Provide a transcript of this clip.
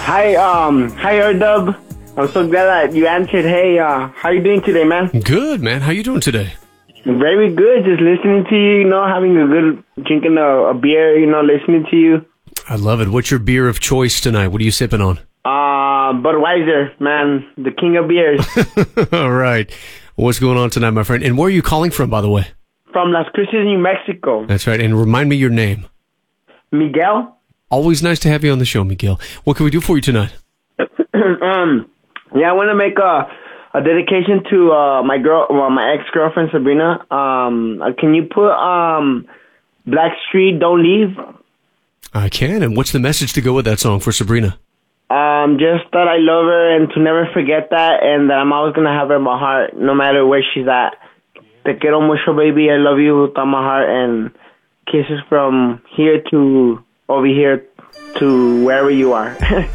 Hi, R-Dub. I'm so glad that you answered. Hey, how you doing today, man? Good, man. How you doing today? Very good. Just listening to you, having a good, drinking a beer, listening to you. I love it. What's your beer of choice tonight? What are you sipping on? Budweiser, man. The king of beers. All right. What's going on tonight, my friend? And where are you calling from, by the way? From Las Cruces, New Mexico. That's right. And remind me your name. Miguel? Always nice to have you on the show, Miguel. What can we do for you tonight? Yeah, I want to make a dedication to my ex-girlfriend Sabrina. Can you put Blackstreet Don't Leave? I can. And what's the message to go with that song for Sabrina? Just that I love her and to never forget that, and that I'm always gonna have her in my heart, no matter where she's at. Te quiero mucho, baby. I love you with all my heart, and kisses from here to over here to wherever you are.